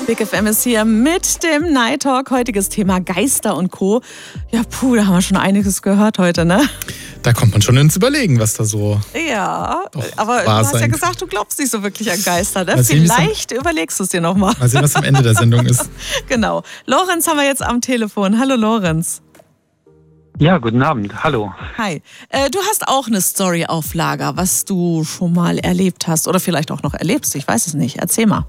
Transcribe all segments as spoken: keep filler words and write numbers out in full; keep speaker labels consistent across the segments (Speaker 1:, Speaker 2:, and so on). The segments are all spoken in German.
Speaker 1: Big F M ist hier mit dem Night Talk. Heutiges Thema Geister und Co. Ja, puh, da haben wir schon einiges gehört heute, ne?
Speaker 2: Da kommt man schon ins Überlegen, was da so.
Speaker 1: Ja, aber du hast ja gesagt, du glaubst nicht so wirklich an Geister, ne?
Speaker 2: Sehen,
Speaker 1: Vielleicht überlegst du es dir nochmal.
Speaker 2: Mal sehen, was am Ende der Sendung ist.
Speaker 1: Genau. Lorenz haben wir jetzt am Telefon. Hallo Lorenz.
Speaker 3: Ja, guten Abend. Hallo.
Speaker 1: Hi. Äh, du hast auch eine Story auf Lager, was du schon mal erlebt hast oder vielleicht auch noch erlebst. Ich weiß es nicht. Erzähl mal.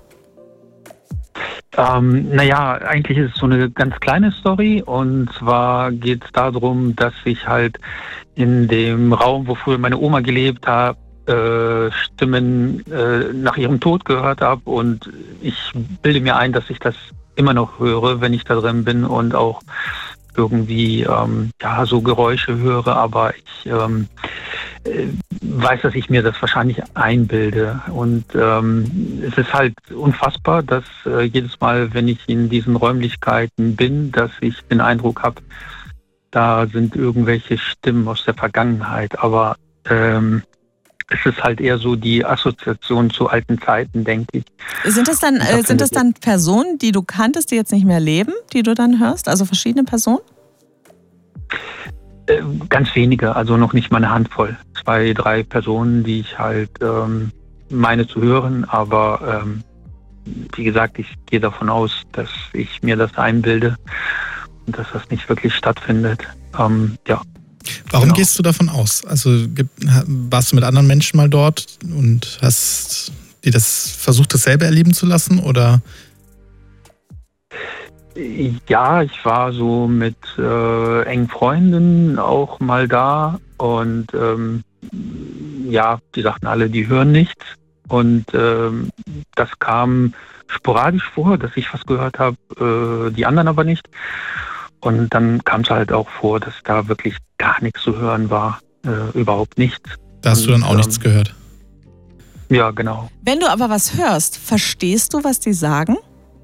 Speaker 3: Ähm, naja, eigentlich ist es so eine ganz kleine Story, und zwar geht es darum, dass ich halt in dem Raum, wo früher meine Oma gelebt hat, äh, Stimmen äh, nach ihrem Tod gehört habe, und ich bilde mir ein, dass ich das immer noch höre, wenn ich da drin bin, und auch irgendwie ähm, ja, so Geräusche höre, aber ich ähm, äh, weiß, dass ich mir das wahrscheinlich einbilde. Und ähm, es ist halt unfassbar, dass äh, jedes Mal, wenn ich in diesen Räumlichkeiten bin, dass ich den Eindruck habe, da sind irgendwelche Stimmen aus der Vergangenheit. Aber ähm, es ist halt eher so die Assoziation zu alten Zeiten, denke ich.
Speaker 1: Sind das dann, äh, sind das dann Personen, die du kanntest, die jetzt nicht mehr leben, die du dann hörst? Also verschiedene Personen?
Speaker 3: Äh, ganz wenige, also noch nicht mal eine Handvoll. Zwei, drei Personen, die ich halt ähm, meine zu hören. Aber ähm, wie gesagt, ich gehe davon aus, dass ich mir das einbilde und dass das nicht wirklich stattfindet. Ähm, ja.
Speaker 2: Warum
Speaker 3: genau.
Speaker 2: gehst du davon aus? Also warst du mit anderen Menschen mal dort und hast dir das versucht, dasselbe erleben zu lassen, oder?
Speaker 3: Ja, ich war so mit äh, engen Freunden auch mal da, und ähm, ja, die sagten alle, die hören nichts, und ähm, das kam sporadisch vor, dass ich was gehört habe, äh, die anderen aber nicht. Und dann kam es halt auch vor, dass da wirklich gar nichts zu hören war, äh, überhaupt nichts.
Speaker 2: Da hast
Speaker 3: und,
Speaker 2: du dann auch
Speaker 3: ähm,
Speaker 2: nichts gehört?
Speaker 3: Ja, genau.
Speaker 1: Wenn du aber was hörst, verstehst du, was die sagen?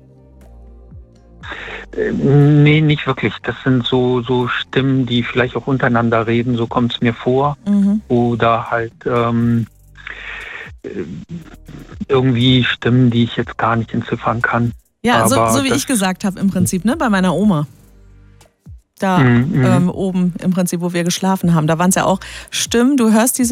Speaker 3: Äh, nee, nicht wirklich. Das sind so, so Stimmen, die vielleicht auch untereinander reden, so kommt es mir vor.
Speaker 1: Mhm.
Speaker 3: Oder halt ähm, irgendwie Stimmen, die ich jetzt gar nicht entziffern kann.
Speaker 1: Ja, so,
Speaker 3: Aber
Speaker 1: so wie
Speaker 3: das,
Speaker 1: ich gesagt habe im Prinzip, ne, bei meiner Oma. Da
Speaker 3: Mhm,
Speaker 1: ähm, oben im Prinzip, wo wir geschlafen haben. Da waren es ja auch Stimmen, du hörst diese